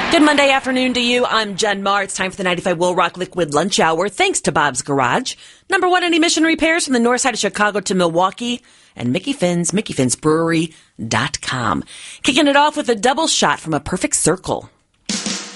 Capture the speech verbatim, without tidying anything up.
Good Monday afternoon to you. I'm Jen Marr. It's time for the ninety-five Will Rock Liquid Lunch Hour. Thanks to Bob's Garage. Number one in emission repairs from the north side of Chicago to Milwaukee. And Mickey Finn's, Mickey Finn's Brewery dot com. Kicking it off with a double shot from A Perfect Circle.